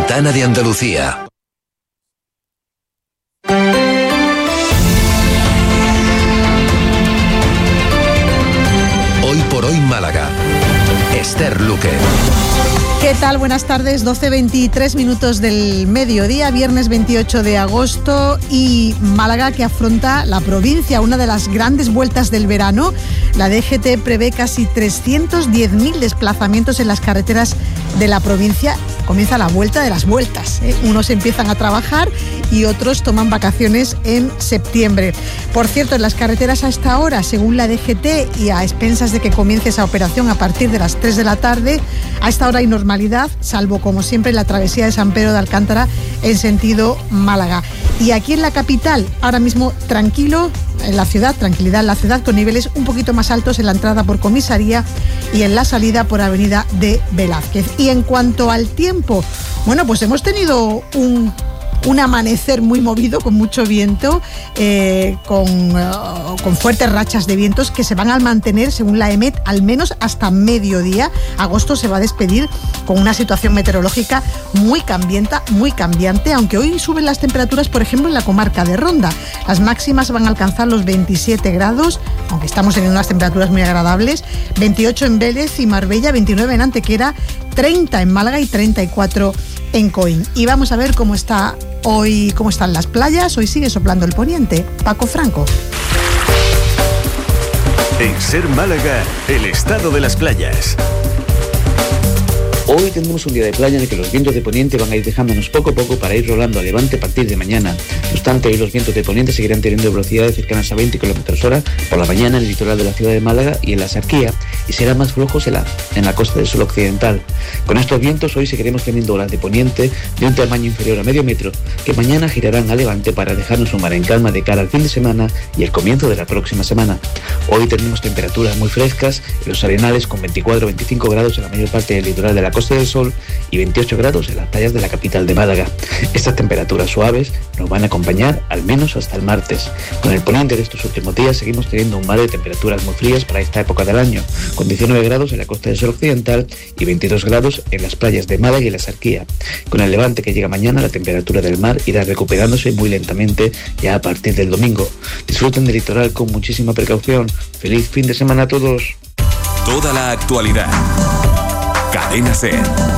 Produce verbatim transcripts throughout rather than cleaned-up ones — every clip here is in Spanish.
ventana de Andalucía. Hoy por hoy Málaga. Esther Luque. ¿Qué tal? Buenas tardes, doce veintitrés minutos del mediodía, viernes veintiocho de agosto, y Málaga que afronta la provincia, una de las grandes vueltas del verano. La D G T prevé casi trescientos diez mil desplazamientos en las carreteras de la provincia. Comienza la vuelta de las vueltas, ¿eh? Unos empiezan a trabajar y otros toman vacaciones en septiembre. Por cierto, en las carreteras a esta hora, según la D G T y a expensas de que comience esa operación a partir de las tres de la tarde, a esta hora hay normalidad, salvo como siempre la travesía de San Pedro de Alcántara en sentido Málaga. Y aquí en la capital, ahora mismo tranquilo en la ciudad, tranquilidad en la ciudad, con niveles un poquito más altos en la entrada por Comisaría y en la salida por Avenida de Velázquez. Y en cuanto al tiempo, bueno, pues hemos tenido un... un amanecer muy movido, con mucho viento, eh, con, uh, con fuertes rachas de vientos que se van a mantener, según la EMET, al menos hasta mediodía. Agosto se va a despedir con una situación meteorológica muy cambiante, muy cambiante, aunque hoy suben las temperaturas, por ejemplo, en la comarca de Ronda. Las máximas van a alcanzar los veintisiete grados, aunque estamos teniendo unas temperaturas muy agradables, veintiocho en Vélez y Marbella, veintinueve en Antequera, treinta en Málaga y treinta y cuatro en Coín. Y vamos a ver cómo está hoy, cómo están las playas. Hoy sigue soplando el poniente. Paco Franco. En Ser Málaga, el estado de las playas. Hoy tendremos un día de playa en el que los vientos de poniente van a ir dejándonos poco a poco para ir rolando a levante a partir de mañana. No obstante, hoy los vientos de poniente seguirán teniendo velocidades cercanas a veinte kilómetros hora por la mañana en el litoral de la ciudad de Málaga y en la Sarquía, y serán más flojos en la, en la costa del Sol occidental. Con estos vientos hoy seguiremos teniendo olas de poniente de un tamaño inferior a medio metro, que mañana girarán a levante para dejarnos un mar en calma de cara al fin de semana y el comienzo de la próxima semana. Hoy tenemos temperaturas muy frescas en los arenales, con veinticuatro a veinticinco grados en la mayor parte del litoral de la Costa del Sol y veintiocho grados en las playas de la capital de Málaga. Estas temperaturas suaves nos van a acompañar al menos hasta el martes. Con el poniente de estos últimos días seguimos teniendo un mar de temperaturas muy frías para esta época del año, con diecinueve grados en la Costa del Sol occidental y veintidós grados en las playas de Málaga y la Sarquía. Con el levante que llega mañana, la temperatura del mar irá recuperándose muy lentamente ya a partir del domingo. Disfruten del litoral con muchísima precaución. Feliz fin de semana a todos. Toda la actualidad. Cadena Ser.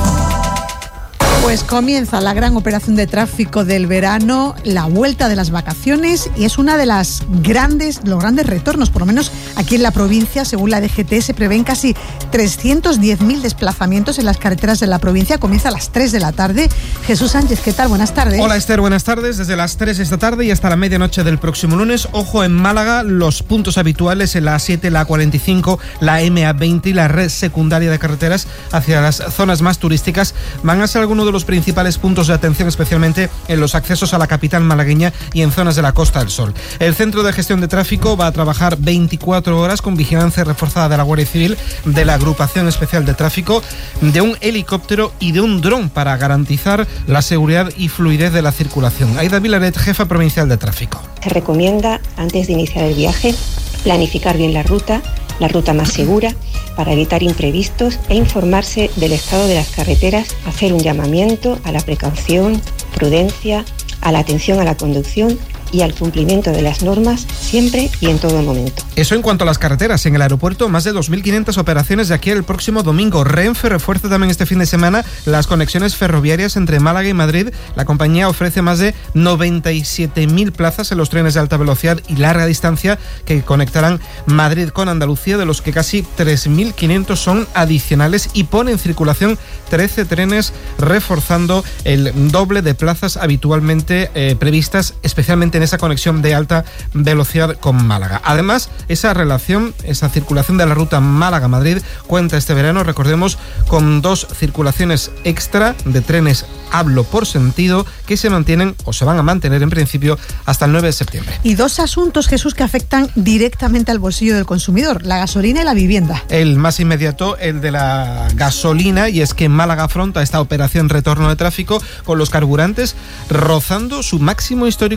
Pues comienza la gran operación de tráfico del verano, la vuelta de las vacaciones, y es una de las grandes, los grandes retornos, por lo menos aquí en la provincia. Según la D G T, se prevén casi trescientos diez mil desplazamientos en las carreteras de la provincia. Comienza a las tres de la tarde. Jesús Sánchez, ¿qué tal? Buenas tardes. Hola Esther, buenas tardes. Desde las tres de esta tarde y hasta la medianoche del próximo lunes, ojo en Málaga, los puntos habituales en la A siete, la A cuarenta y cinco, la M A veinte y la red secundaria de carreteras hacia las zonas más turísticas van a ser algunos de los principales puntos de atención, especialmente en los accesos a la capital malagueña y en zonas de la Costa del Sol. El Centro de Gestión de Tráfico va a trabajar veinticuatro horas con vigilancia reforzada de la Guardia Civil, de la Agrupación Especial de Tráfico, de un helicóptero y de un dron para garantizar la seguridad y fluidez de la circulación. Aida Vilaret, jefa provincial de Tráfico. Se recomienda, antes de iniciar el viaje, planificar bien la ruta, la ruta más segura, para evitar imprevistos e informarse del estado de las carreteras, hacer un llamamiento a la precaución, prudencia, a la atención a la conducción y al cumplimiento de las normas siempre y en todo momento. Eso en cuanto a las carreteras. En el aeropuerto, más de dos mil quinientas operaciones de aquí al próximo domingo. Renfe refuerza también este fin de semana las conexiones ferroviarias entre Málaga y Madrid. La compañía ofrece más de noventa y siete mil plazas en los trenes de alta velocidad y larga distancia que conectarán Madrid con Andalucía, de los que casi tres mil quinientos son adicionales, y pone en circulación trece trenes, reforzando el doble de plazas habitualmente eh, previstas, especialmente en esa conexión de alta velocidad con Málaga. Además, esa relación, esa circulación de la ruta Málaga-Madrid cuenta este verano, recordemos, con dos circulaciones extra de trenes, hablo por sentido, que se mantienen o se van a mantener en principio hasta el nueve de septiembre. Y dos asuntos, Jesús, que afectan directamente al bolsillo del consumidor: la gasolina y la vivienda. El más inmediato, el de la gasolina, y es que Málaga afronta esta operación retorno de tráfico con los carburantes rozando su máximo histórico tras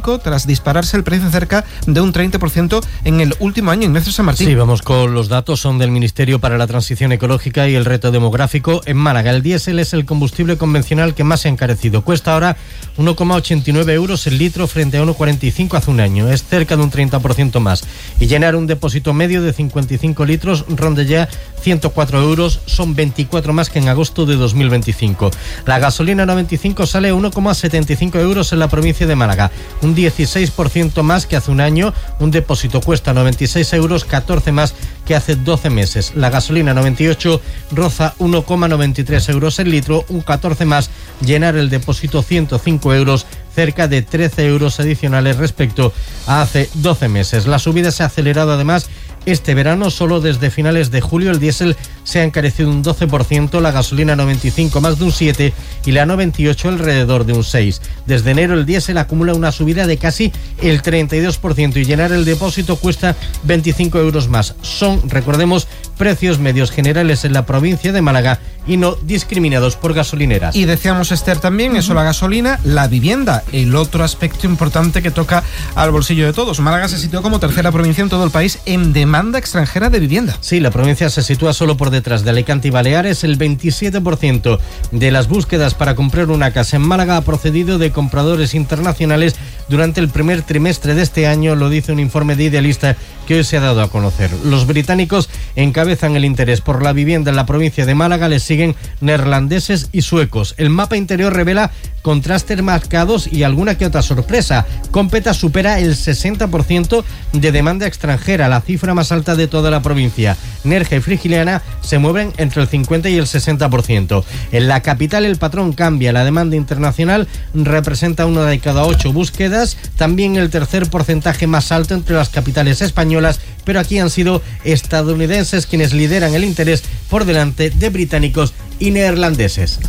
dispararse el precio cerca de un treinta por ciento en el último año. Ignacio San Martín. Sí, vamos con los datos, son del Ministerio para la Transición Ecológica y el Reto Demográfico. En Málaga, el diésel es el combustible convencional que más se ha encarecido. Cuesta ahora uno coma ochenta y nueve euros el litro frente a uno coma cuarenta y cinco hace un año. Es cerca de un treinta por ciento más. Y llenar un depósito medio de cincuenta y cinco litros ronda ya ciento cuatro euros, son veinticuatro más que en agosto de dos mil veinticinco. La gasolina noventa y cinco sale a uno coma setenta y cinco euros en la provincia de Málaga, un dieciséis por ciento más que hace un año. Un depósito cuesta noventa y seis euros, catorce más que hace doce meses. La gasolina noventa y ocho roza uno coma noventa y tres euros el litro, un catorce más. Llenar el depósito ciento cinco euros, cerca de trece euros adicionales respecto a hace doce meses. La subida se ha acelerado además este verano. Solo desde finales de julio el diésel se ha encarecido un doce por ciento, la gasolina noventa y cinco más de un siete por ciento y la noventa y ocho alrededor de un seis por ciento. Desde enero el diésel acumula una subida de casi el treinta y dos por ciento y llenar el depósito cuesta veinticinco euros más. Son, recordemos, precios medios generales en la provincia de Málaga y no discriminados por gasolineras. Y decíamos, Esther, también, eso, la gasolina, la vivienda, el otro aspecto importante que toca al bolsillo de todos. Málaga se situó como tercera provincia en todo el país en demanda extranjera de vivienda. Sí, la provincia se sitúa solo por detrás de Alicante y Baleares. El veintisiete por ciento de las búsquedas para comprar una casa en Málaga ha procedido de compradores internacionales durante el primer trimestre de este año, lo dice un informe de Idealista que hoy se ha dado a conocer. Los británicos encabezan el interés por la vivienda en la provincia de Málaga, les siguen neerlandeses y suecos. El mapa interior revela contrastes marcados y alguna que otra sorpresa. Competa supera el sesenta por ciento de demanda extranjera, la cifra más alta de toda la provincia. Nerja y Frigiliana se mueven entre el cincuenta y el sesenta por ciento. En la capital el patrón cambia, la demanda internacional representa una de cada ocho búsquedas, también el tercer porcentaje más alto entre las capitales españolas, pero aquí han sido estadounidenses quienes lideran el interés por delante de británicos y neerlandeses.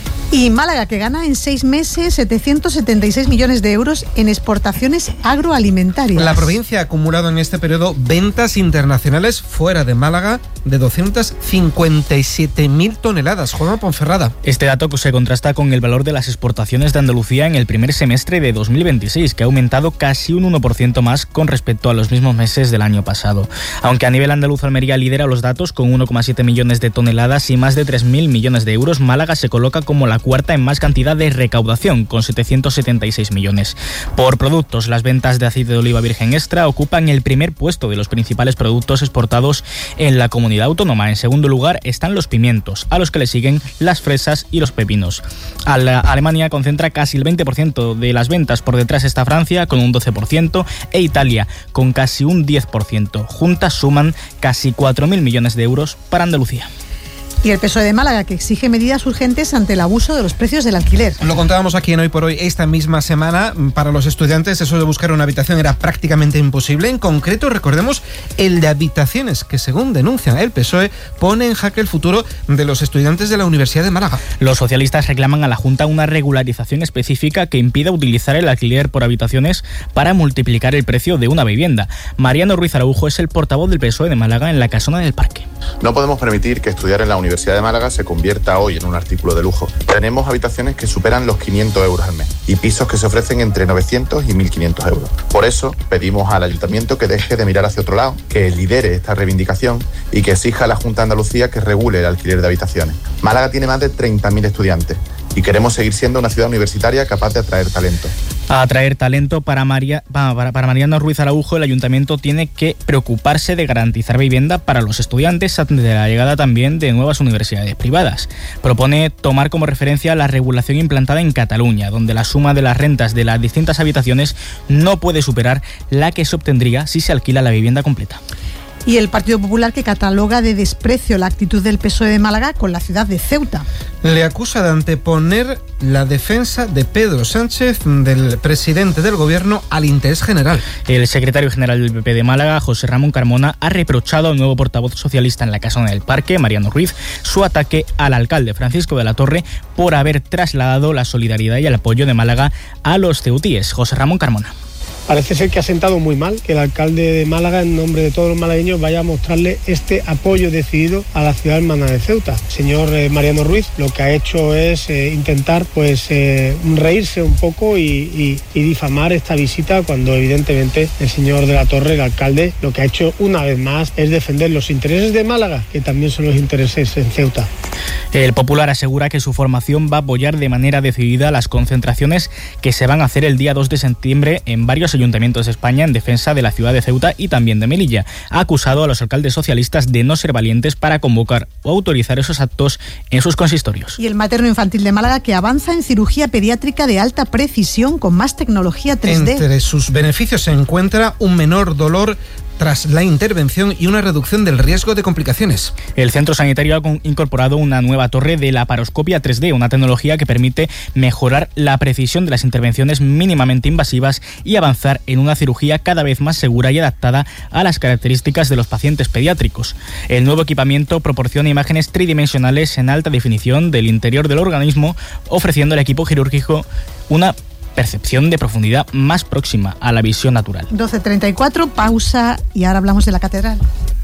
Y Málaga, que gana en seis meses setecientos setenta y seis millones de euros en exportaciones agroalimentarias. La provincia ha acumulado en este periodo ventas internacionales fuera de Málaga de doscientas cincuenta y siete mil toneladas. Juan Ponferrada. Este dato se contrasta con el valor de las exportaciones de Andalucía en el primer semestre de dos mil veintiséis, que ha aumentado casi un uno por ciento más con respecto a los mismos meses del año pasado. Aunque a nivel andaluz, Almería lidera los datos con uno coma siete millones de toneladas y más de tres mil millones de euros, Málaga se coloca como la cuarta en más cantidad de recaudación, con setecientos setenta y seis millones. Por productos, las ventas de aceite de oliva virgen extra ocupan el primer puesto de los principales productos exportados en la comunidad autónoma. En segundo lugar están los pimientos, a los que le siguen las fresas y los pepinos. A la Alemania concentra casi el veinte por ciento de las ventas, por detrás está Francia con un doce por ciento e Italia con casi un diez por ciento. Juntas suman casi cuatro mil millones de euros para Andalucía. Y el P S O E de Málaga, que exige medidas urgentes ante el abuso de los precios del alquiler. Lo contábamos aquí en Hoy por Hoy. Esta misma semana, para los estudiantes, eso de buscar una habitación era prácticamente imposible. En concreto, recordemos, el de habitaciones, que según denuncian el P S O E, pone en jaque el futuro de los estudiantes de la Universidad de Málaga. Los socialistas reclaman a la Junta una regularización específica que impida utilizar el alquiler por habitaciones para multiplicar el precio de una vivienda. Mariano Ruiz Araujo es el portavoz del P S O E de Málaga en la Casona del Parque. No podemos permitir que estudiar en la Universidad Universidad de Málaga se convierta hoy en un artículo de lujo. Tenemos habitaciones que superan los quinientos euros al mes y pisos que se ofrecen entre novecientos y mil quinientos euros. Por eso pedimos al Ayuntamiento que deje de mirar hacia otro lado, que lidere esta reivindicación y que exija a la Junta de Andalucía que regule el alquiler de habitaciones. Málaga tiene más de treinta mil estudiantes y queremos seguir siendo una ciudad universitaria capaz de atraer talento. A atraer talento para, María, para, para Mariano Ruiz Araujo, el Ayuntamiento tiene que preocuparse de garantizar vivienda para los estudiantes ante la llegada también de nuevas universidades privadas. Propone tomar como referencia la regulación implantada en Cataluña, donde la suma de las rentas de las distintas habitaciones no puede superar la que se obtendría si se alquila la vivienda completa. Y el Partido Popular, que cataloga de desprecio la actitud del P S O E de Málaga con la ciudad de Ceuta. Le acusa de anteponer la defensa de Pedro Sánchez, del presidente del gobierno, al interés general. El secretario general del P P de Málaga, José Ramón Carmona, ha reprochado al nuevo portavoz socialista en la Casona del Parque, Mariano Ruiz, su ataque al alcalde Francisco de la Torre por haber trasladado la solidaridad y el apoyo de Málaga a los ceutíes. José Ramón Carmona. Parece ser que ha sentado muy mal que el alcalde de Málaga, en nombre de todos los malagueños, vaya a mostrarle este apoyo decidido a la ciudad hermana de Ceuta. El señor eh, Mariano Ruiz lo que ha hecho es eh, intentar pues eh, reírse un poco y, y, y difamar esta visita, cuando evidentemente el señor de la Torre, el alcalde, lo que ha hecho una vez más es defender los intereses de Málaga, que también son los intereses en Ceuta. El Popular asegura que su formación va a apoyar de manera decidida las concentraciones que se van a hacer el día dos de septiembre en varios ayuntamientos de España en defensa de la ciudad de Ceuta y también de Melilla. Ha acusado a los alcaldes socialistas de no ser valientes para convocar o autorizar esos actos en sus consistorios. Y el materno infantil de Málaga, que avanza en cirugía pediátrica de alta precisión con más tecnología tres D. Entre sus beneficios se encuentra un menor dolor tras la intervención y una reducción del riesgo de complicaciones. El centro sanitario ha incorporado una nueva torre de laparoscopia tres D, una tecnología que permite mejorar la precisión de las intervenciones mínimamente invasivas y avanzar en una cirugía cada vez más segura y adaptada a las características de los pacientes pediátricos. El nuevo equipamiento proporciona imágenes tridimensionales en alta definición del interior del organismo, ofreciendo al equipo quirúrgico una percepción de profundidad más próxima a la visión natural. doce treinta y cuatro, pausa y ahora hablamos de la catedral.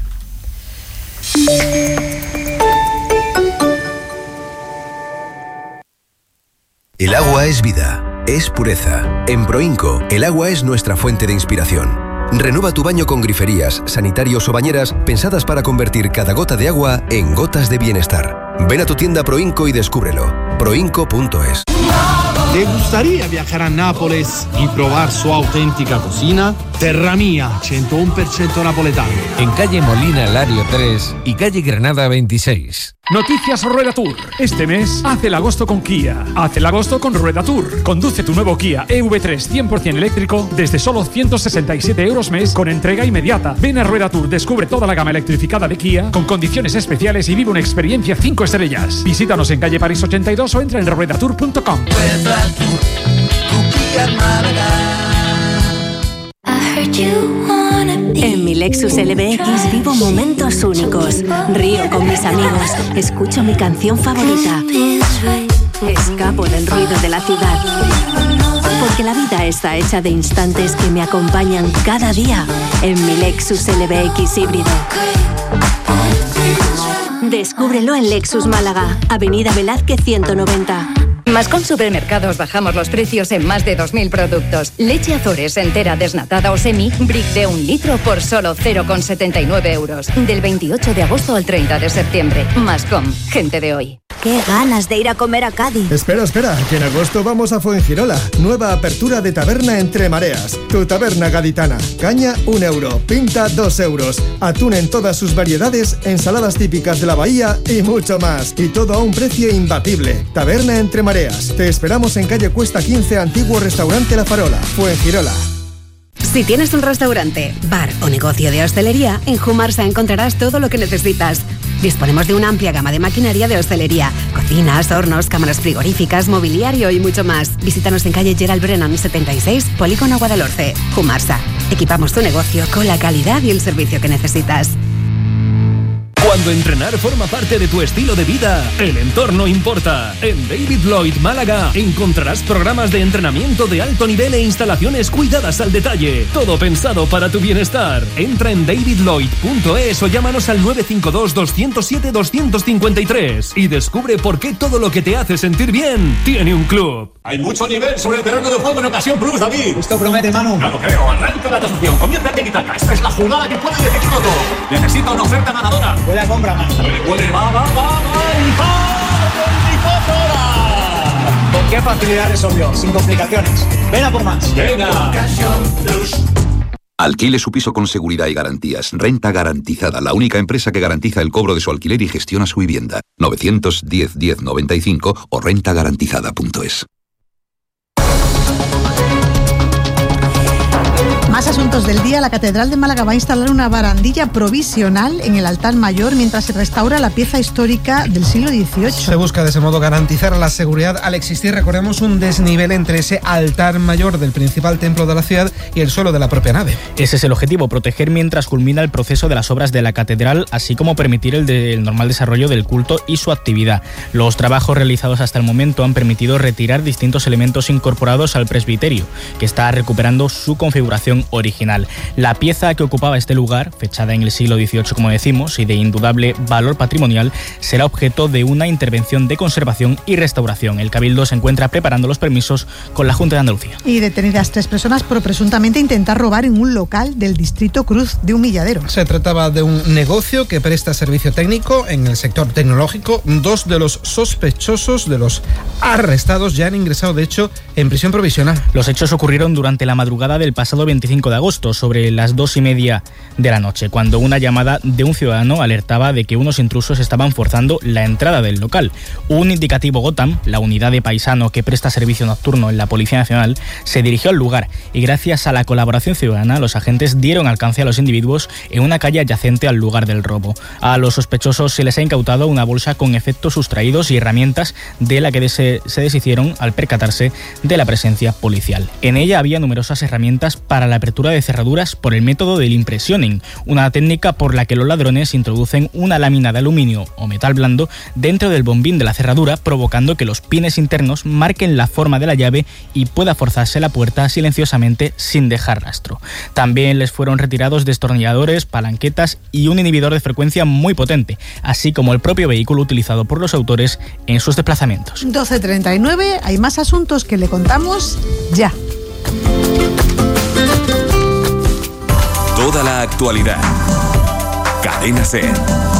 El agua es vida, es pureza. En Proinco, el agua es nuestra fuente de inspiración. Renueva tu baño con griferías, sanitarios o bañeras pensadas para convertir cada gota de agua en gotas de bienestar. Ven a tu tienda Proinco y descúbrelo. proinco punto es. ¿Te gustaría viajar a Nápoles y probar su auténtica cocina? Terra Mia, ciento uno por ciento napoletano. En calle Molina Lario tres y calle Granada veintiséis. Noticias Rueda Tour. Este mes, haz el agosto con Kia. Haz el agosto con Rueda Tour. Conduce tu nuevo Kia E V tres cien por ciento eléctrico desde solo ciento sesenta y siete euros mes con entrega inmediata. Ven a Rueda Tour, descubre toda la gama electrificada de Kia con condiciones especiales y vive una experiencia cinco estrellas. Visítanos en calle París ochenta y dos o entra en rueda tour punto com. En mi Lexus L B X vivo momentos únicos. Río con mis amigos. Escucho mi canción favorita. Escapo del ruido de la ciudad. Porque la vida está hecha de instantes que me acompañan cada día. En mi Lexus L B X híbrido. Descúbrelo en Lexus Málaga, Avenida Velázquez ciento noventa. Mascom Supermercados bajamos los precios en más de dos mil productos. Leche Azores entera, desnatada o semi, brick de un litro por solo cero coma setenta y nueve euros. Del veintiocho de agosto al treinta de septiembre. Mascom, gente de hoy. ¡Qué ganas de ir a comer a Cádiz! Espera, espera, que en agosto vamos a Fuengirola. Nueva apertura de taberna Entre Mareas. Tu taberna gaditana. Caña, un euro. Pinta, dos euros. Atún en todas sus variedades, ensaladas típicas de la bahía y mucho más. Y todo a un precio imbatible. Taberna Entre Mareas. Te esperamos en calle Cuesta quince, antiguo restaurante La Farola, Fuengirola. Si tienes un restaurante, bar o negocio de hostelería, en Jumarsa encontrarás todo lo que necesitas. Disponemos de una amplia gama de maquinaria de hostelería, cocinas, hornos, cámaras frigoríficas, mobiliario y mucho más. Visítanos en calle Gerald Brennan setenta y seis, Polígono Guadalhorce. Jumarsa. Equipamos tu negocio con la calidad y el servicio que necesitas. Cuando entrenar forma parte de tu estilo de vida, el entorno importa. En David Lloyd Málaga encontrarás programas de entrenamiento de alto nivel e instalaciones cuidadas al detalle. Todo pensado para tu bienestar. Entra en david lloyd punto es o llámanos al nueve cinco dos, dos cero siete, dos cinco tres y descubre por qué todo lo que te hace sentir bien tiene un club. Hay mucho nivel sobre el terreno de juego en Ocasión Plus, David. Esto promete, Manu. No lo creo. Arranca la tasación. Comienza el tiki-taka. Esta es la jugada que puede decidirlo todo. Necesito una oferta ganadora. Buena compra, Manu. Puede, puede. Va, va, va, va. Y va. Con qué facilidad resolvió. Sin complicaciones. Ven a por más. Venga. Ocasión Plus. Alquile su piso con seguridad y garantías. Renta Garantizada, la única empresa que garantiza el cobro de su alquiler y gestiona su vivienda. novecientos diez, diez noventa y cinco o renta garantizada punto es. Más asuntos del día. La Catedral de Málaga va a instalar una barandilla provisional en el altar mayor mientras se restaura la pieza histórica del siglo dieciocho. Se busca de ese modo garantizar la seguridad al existir, recordemos, un desnivel entre ese altar mayor del principal templo de la ciudad y el suelo de la propia nave. Ese es el objetivo, proteger mientras culmina el proceso de las obras de la catedral, así como permitir el, de, el normal desarrollo del culto y su actividad. Los trabajos realizados hasta el momento han permitido retirar distintos elementos incorporados al presbiterio, que está recuperando su configuración original. La pieza que ocupaba este lugar, fechada en el siglo dieciocho, como decimos, y de indudable valor patrimonial, será objeto de una intervención de conservación y restauración. El Cabildo se encuentra preparando los permisos con la Junta de Andalucía. Y detenidas tres personas por presuntamente intentar robar en un local del distrito Cruz de Humilladero. Se trataba de un negocio que presta servicio técnico en el sector tecnológico. Dos de los sospechosos de los arrestados ya han ingresado, de hecho, en prisión provisional. Los hechos ocurrieron durante la madrugada del pasado veinticinco de agosto, sobre las dos y media de la noche, cuando una llamada de un ciudadano alertaba de que unos intrusos estaban forzando la entrada del local. Un indicativo Gotham, la unidad de paisano que presta servicio nocturno en la Policía Nacional, se dirigió al lugar y gracias a la colaboración ciudadana los agentes dieron alcance a los individuos en una calle adyacente al lugar del robo. A los sospechosos se les ha incautado una bolsa con efectos sustraídos y herramientas de la que se, se deshicieron al percatarse de la presencia policial. En ella había numerosas herramientas para la apertura de cerraduras por el método del impressioning, una técnica por la que los ladrones introducen una lámina de aluminio o metal blando dentro del bombín de la cerradura, provocando que los pines internos marquen la forma de la llave y pueda forzarse la puerta silenciosamente sin dejar rastro. También les fueron retirados destornilladores, palanquetas y un inhibidor de frecuencia muy potente, así como el propio vehículo utilizado por los autores en sus desplazamientos. doce treinta y nueve, hay más asuntos que le contamos ya. Toda la actualidad. Cadena SER.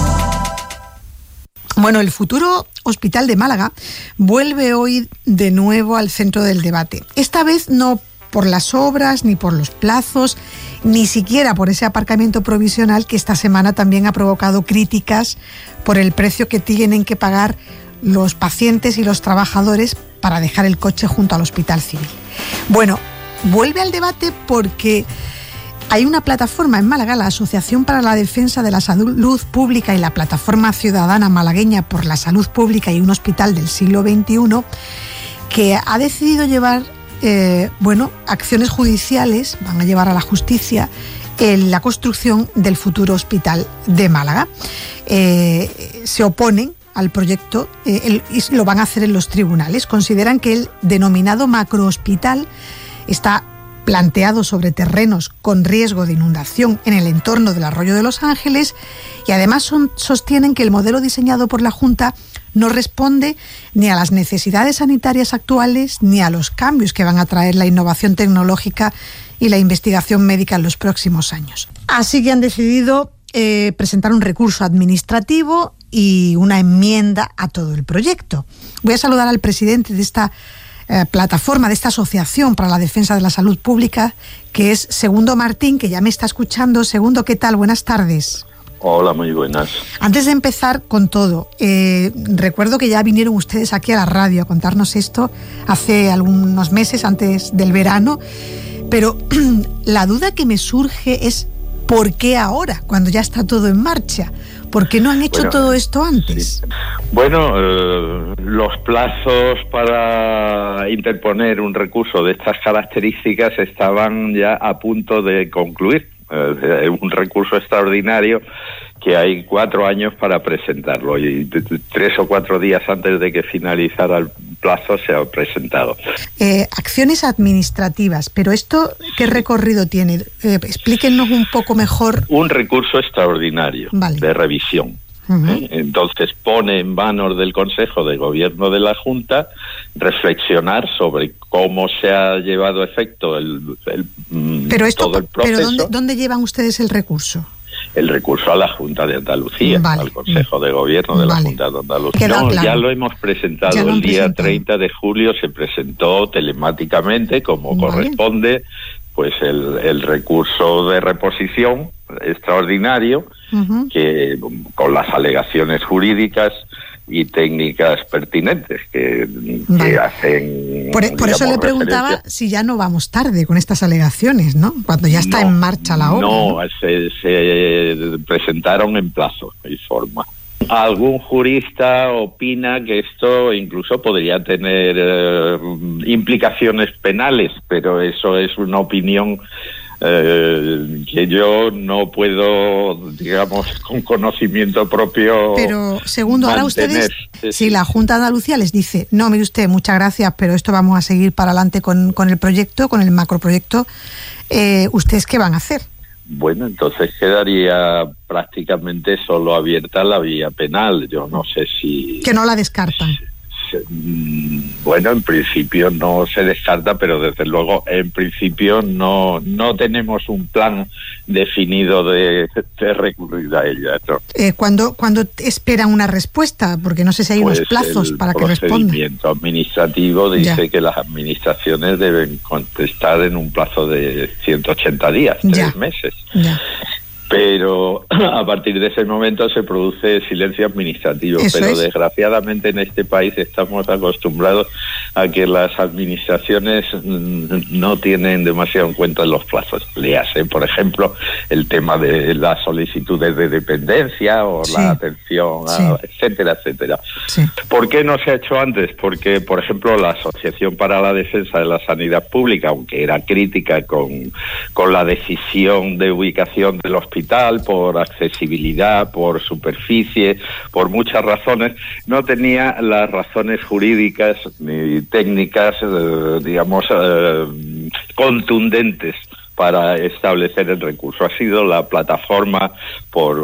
Bueno, el futuro Hospital de Málaga vuelve hoy de nuevo al centro del debate. Esta vez no por las obras, ni por los plazos, ni siquiera por ese aparcamiento provisional que esta semana también ha provocado críticas por el precio que tienen que pagar los pacientes y los trabajadores para dejar el coche junto al Hospital Civil. Bueno, vuelve al debate porque hay una plataforma en Málaga, la Asociación para la Defensa de la Salud Pública y la Plataforma Ciudadana Malagueña por la Salud Pública y un Hospital del siglo veintiuno, que ha decidido llevar eh, bueno, acciones judiciales, van a llevar a la justicia en la construcción del futuro Hospital de Málaga. Eh, se oponen al proyecto eh, el, y lo van a hacer en los tribunales. Consideran que el denominado macrohospital está planteado sobre terrenos con riesgo de inundación en el entorno del Arroyo de los Ángeles y además son, sostienen que el modelo diseñado por la Junta no responde ni a las necesidades sanitarias actuales ni a los cambios que van a traer la innovación tecnológica y la investigación médica en los próximos años. Así que han decidido eh, presentar un recurso administrativo y una enmienda a todo el proyecto. Voy a saludar al presidente de esta Eh, plataforma, de esta Asociación para la Defensa de la Salud Pública, que es Segundo Martín, que ya me está escuchando. Segundo, ¿qué tal? Buenas tardes. Hola, muy buenas. Antes de empezar con todo, eh, recuerdo que ya vinieron ustedes aquí a la radio a contarnos esto hace algunos meses, antes del verano, pero la duda que me surge es ¿por qué ahora, cuando ya está todo en marcha? ¿Por qué no han hecho bueno, todo esto antes? Sí. Bueno, eh, los plazos para interponer un recurso de estas características estaban ya a punto de concluir. Eh, un recurso extraordinario que hay cuatro años para presentarlo y tres o cuatro días antes de que finalizara el plazo se ha presentado. Eh, acciones administrativas, pero esto, ¿qué recorrido tiene? Eh, explíquenos un poco mejor. Un recurso extraordinario vale. de revisión. Uh-huh. ¿eh? Entonces pone en manos del Consejo de Gobierno de la Junta reflexionar sobre cómo se ha llevado a efecto el, el, pero esto, todo el proceso. ¿Pero dónde, dónde llevan ustedes el recurso? El recurso a la Junta de Andalucía, vale. al Consejo de Gobierno de vale. la Junta de Andalucía. No, claro. Ya lo hemos presentado. Lo el día presentado. treinta de julio se presentó telemáticamente, como vale. corresponde, pues el, el recurso de reposición extraordinario, uh-huh. que con las alegaciones jurídicas y técnicas pertinentes que, vale. que hacen... Por, por eso le preguntaba referencia. Si ya no vamos tarde con estas alegaciones, ¿no? Cuando ya está no, en marcha la obra. No, ¿no? Se, se presentaron en plazo y forma. Algún jurista opina que esto incluso podría tener eh, implicaciones penales, pero eso es una opinión eh, que yo no puedo, digamos, con conocimiento propio. Pero, segundo, ahora ustedes, si la Junta de Andalucía les dice, no, mire usted, muchas gracias, pero esto vamos a seguir para adelante con, con el proyecto, con el macroproyecto, eh, ¿ustedes qué van a hacer? Bueno, entonces quedaría prácticamente solo abierta la vía penal. Yo no sé si... Que no la descartan. Se, bueno, en principio no se descarta, pero desde luego en principio no no tenemos un plan definido de, de recurrir a ella, ¿no? Eh, ¿cuándo, ¿Cuándo esperan una respuesta? Porque no sé si hay pues unos plazos para que respondan. El procedimiento administrativo dice ya. que las administraciones deben contestar en un plazo de ciento ochenta días, tres ya. meses. Ya. Pero a partir de ese momento se produce silencio administrativo. Eso pero es. Desgraciadamente en este país estamos acostumbrados a que las administraciones no tienen demasiado en cuenta los plazos. Le hace, por ejemplo, el tema de las solicitudes de dependencia o sí. la atención, sí. a, etcétera, etcétera. Sí. ¿Por qué no se ha hecho antes? Porque, por ejemplo, la Asociación para la Defensa de la Sanidad Pública, aunque era crítica con, con la decisión de ubicación del hospital, por accesibilidad, por superficie, por muchas razones, no tenía las razones jurídicas ni técnicas, eh, digamos, eh, contundentes para establecer el recurso. Ha sido la plataforma por,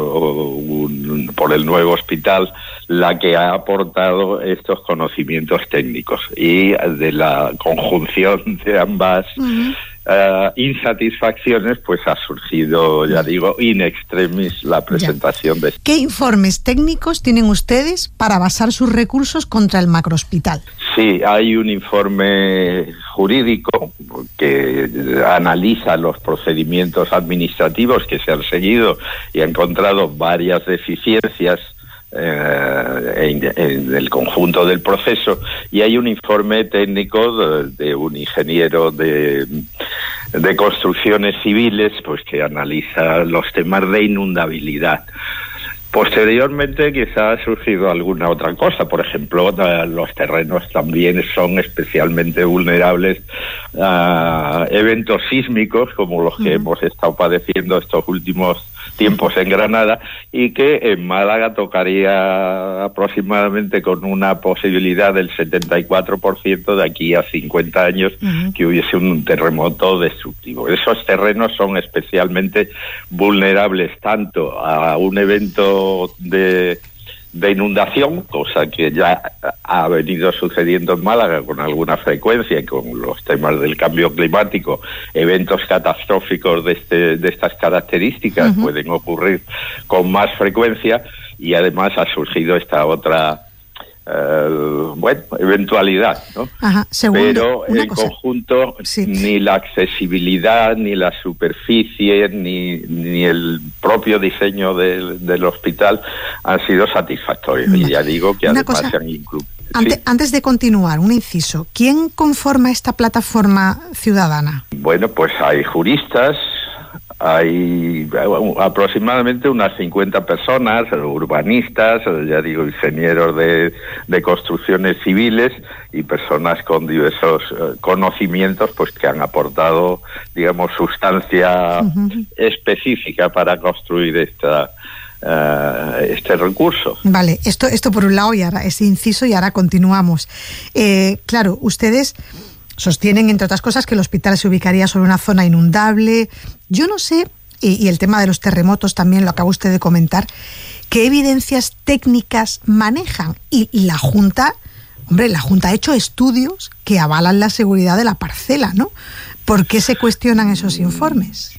un, por el nuevo hospital la que ha aportado estos conocimientos técnicos, y de la conjunción de ambas uh-huh. Uh, insatisfacciones, pues ha surgido, ya digo, in extremis la presentación ya. de... ¿Qué informes técnicos tienen ustedes para basar sus recursos contra el macrohospital? Sí, hay un informe jurídico que analiza los procedimientos administrativos que se han seguido y ha encontrado varias deficiencias Eh, en, en el conjunto del proceso, y hay un informe técnico de, de un ingeniero de, de construcciones civiles, pues que analiza los temas de inundabilidad. Posteriormente quizá ha surgido alguna otra cosa. Por ejemplo, los terrenos también son especialmente vulnerables a eventos sísmicos como los que uh-huh. hemos estado padeciendo estos últimos tiempos en Granada, y que en Málaga tocaría aproximadamente con una posibilidad del setenta y cuatro por ciento de aquí a cincuenta años uh-huh. que hubiese un terremoto destructivo. Esos terrenos son especialmente vulnerables tanto a un evento de de inundación, cosa que ya ha venido sucediendo en Málaga con alguna frecuencia, y con los temas del cambio climático, eventos catastróficos de este de estas características uh-huh. pueden ocurrir con más frecuencia, y además ha surgido esta otra Uh, bueno, eventualidad, ¿no? Ajá, segundo, pero en cosa. conjunto sí. ni la accesibilidad, ni la superficie, ni, ni el propio diseño del, del hospital han sido satisfactorios. Vale. Y ya digo que una además cosa, se han incluido. Ante, ¿Sí? Antes de continuar, un inciso. ¿Quién conforma esta plataforma ciudadana? Bueno, pues hay juristas, hay aproximadamente unas cincuenta personas, urbanistas, ya digo, ingenieros de, de construcciones civiles y personas con diversos uh, conocimientos, pues que han aportado, digamos, sustancia uh-huh. específica para construir esta uh, este recurso. Vale, esto esto por un lado, y ahora ese inciso, y ahora continuamos. Eh, claro, ustedes sostienen, entre otras cosas, que el hospital se ubicaría sobre una zona inundable. Yo no sé, y, y el tema de los terremotos también lo acaba usted de comentar, ¿qué evidencias técnicas manejan? Y, y la Junta, hombre, la Junta ha hecho estudios que avalan la seguridad de la parcela, ¿no? ¿Por qué se cuestionan esos informes?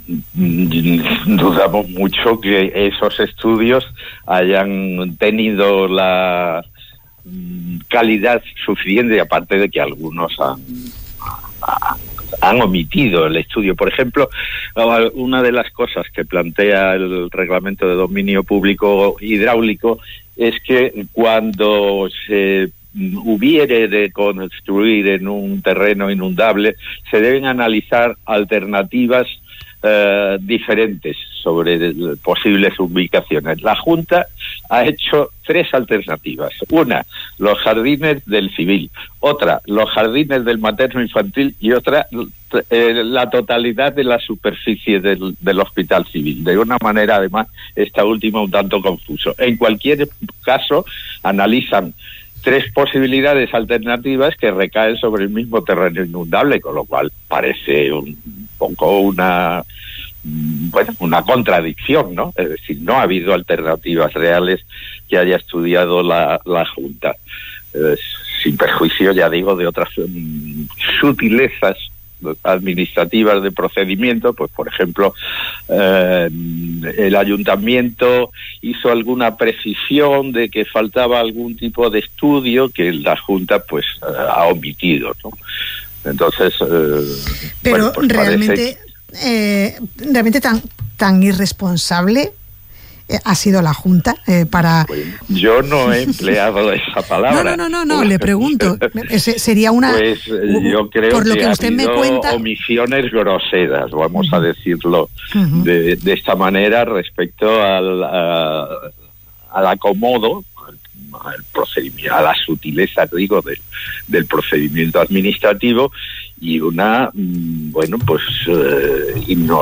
Dudamos mucho que esos estudios hayan tenido la calidad suficiente, aparte de que algunos han han omitido el estudio. Por ejemplo, una de las cosas que plantea el Reglamento de Dominio Público Hidráulico es que cuando se hubiere de construir en un terreno inundable, se deben analizar alternativas eh, diferentes sobre posibles ubicaciones. La Junta ha hecho tres alternativas. Una, los jardines del civil. Otra, los jardines del materno infantil. Y otra, eh, la totalidad de la superficie del, del hospital civil. De una manera, además, esta última un tanto confuso. En cualquier caso, analizan tres posibilidades alternativas que recaen sobre el mismo terreno inundable, con lo cual parece un poco una bueno una contradicción, ¿no? Es decir, no ha habido alternativas reales que haya estudiado la, la Junta, eh, sin perjuicio, ya digo, de otras um, sutilezas administrativas de procedimiento. Pues por ejemplo, eh, el ayuntamiento hizo alguna precisión de que faltaba algún tipo de estudio que la Junta pues eh, ha omitido, ¿no? Entonces eh, pero bueno, pues realmente parece... eh, realmente tan tan irresponsable ha sido la Junta eh, para... Pues yo no he empleado esa palabra. No, no, no, no, no le pregunto. Ese sería una... Pues yo creo por lo que, que ha usted habido me cuenta... omisiones groseras, vamos uh-huh. a decirlo uh-huh. de, de esta manera, respecto al, a, al acomodo, al procedimiento, a la sutileza, digo, del, del procedimiento administrativo, y una, bueno, pues eh,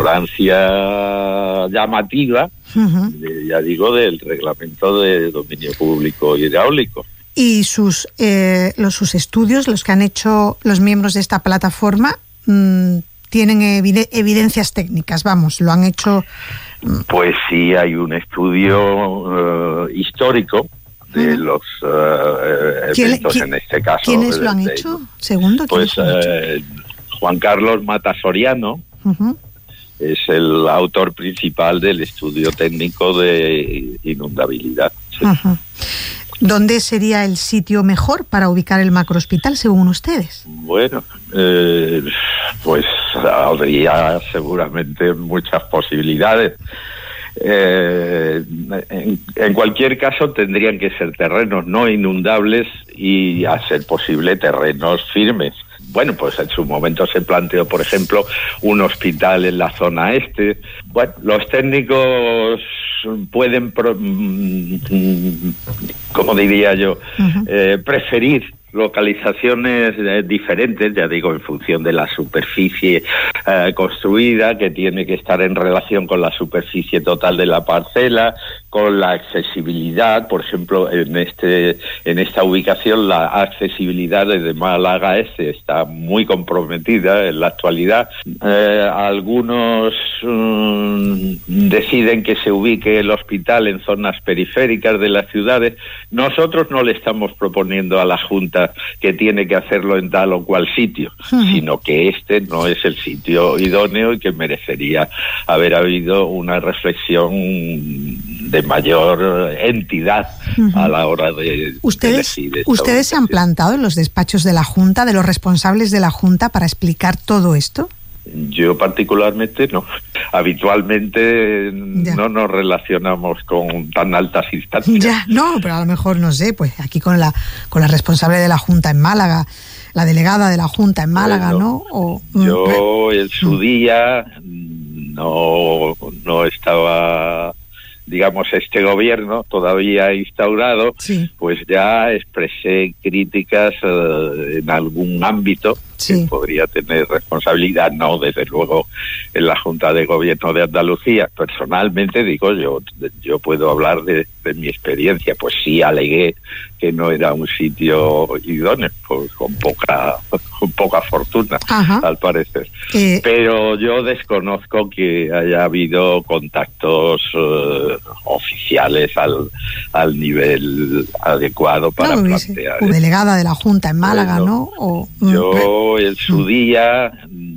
ignorancia llamativa, uh-huh. de, ya digo, del Reglamento de Dominio Público Hidráulico. Y sus eh, los sus estudios, los que han hecho los miembros de esta plataforma, mmm, tienen evide- evidencias técnicas, vamos, lo han hecho... Mmm. Pues sí, hay un estudio uh, histórico de los uh, eventos, en este caso. ¿Quiénes lo han de, hecho? Segundo, pues lo han hecho? Eh, Juan Carlos Mata Soriano uh-huh. es el autor principal del estudio técnico de inundabilidad. Sí. Uh-huh. ¿Dónde sería el sitio mejor para ubicar el macrohospital, según ustedes? Bueno, eh, pues habría seguramente muchas posibilidades. Eh, en, en cualquier caso tendrían que ser terrenos no inundables y, a ser posible, terrenos firmes. Bueno, pues en su momento se planteó, por ejemplo, un hospital en la zona este. Bueno, los técnicos pueden, pro, como diría yo, uh-huh. eh, preferir localizaciones eh, diferentes, ya digo, en función de la superficie eh, construida, que tiene que estar en relación con la superficie total de la parcela, con la accesibilidad. Por ejemplo, en este en esta ubicación la accesibilidad desde Málaga Este está muy comprometida en la actualidad. Eh, algunos um, deciden que se ubique el hospital en zonas periféricas de las ciudades. Nosotros no le estamos proponiendo a la Junta que tiene que hacerlo en tal o cual sitio, uh-huh. sino que este no es el sitio idóneo y que merecería haber habido una reflexión de mayor entidad uh-huh. a la hora de, ¿Ustedes, de elegir. ¿Ustedes se han plantado en los despachos de la Junta, de los responsables de la Junta, para explicar todo esto? Yo particularmente no. Habitualmente ya. no nos relacionamos con tan altas instancias. Ya, no, pero a lo mejor, no sé, pues aquí con la con la responsable de la Junta en Málaga, la delegada de la Junta en Málaga, bueno, ¿no? O, yo en su día no, no estaba... digamos, este gobierno todavía instaurado, sí. pues ya expresé críticas uh, en algún ámbito sí. que podría tener responsabilidad, no desde luego en la Junta de Gobierno de Andalucía. Personalmente, digo, yo yo puedo hablar de, de mi experiencia, pues sí alegué que no era un sitio idóneo, pues con poca con poca fortuna, Ajá. al parecer. Eh... Pero yo desconozco que haya habido contactos uh, oficiales al, al nivel adecuado para no, plantear. O delegada de la Junta en Málaga, bueno, ¿no? O, yo en su día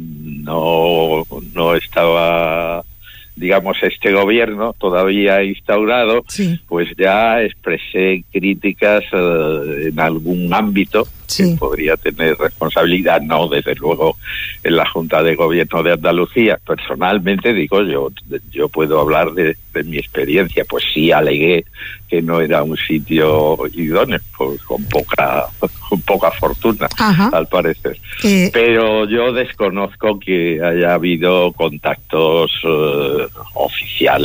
no, no estaba, digamos, este gobierno todavía instaurado, sí. pues ya expresé críticas uh, en algún ámbito sí. que podría tener responsabilidad, no, desde luego, en la Junta de Gobierno de Andalucía. Personalmente, digo, yo yo puedo hablar de, de mi experiencia, pues sí alegué que no era un sitio idóneo, pues con poca, con poca fortuna, Ajá. al parecer. Eh... Pero yo desconozco que haya habido contactos uh, oficiales